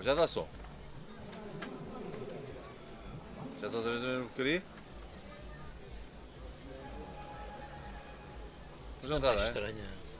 Ou já está só? Já está outra vez a mesma porcaria? Mas não está, não é? Estranha.